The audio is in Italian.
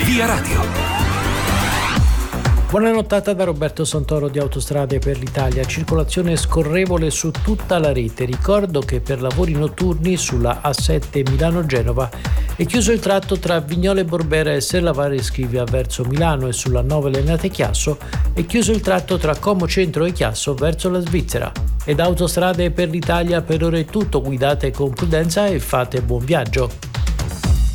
Via Radio. Buona nottata da Roberto Santoro di Autostrade per l'Italia. Circolazione scorrevole su tutta la rete. Ricordo che per lavori notturni sulla A7 Milano-Genova è chiuso il tratto tra Vignole Borbera e Serravalle Schivia verso Milano, e sulla 9 Lenate-Chiasso è chiuso il tratto tra Como Centro e Chiasso verso la Svizzera. Ed Autostrade per l'Italia per ora è tutto. Guidate con prudenza e fate buon viaggio.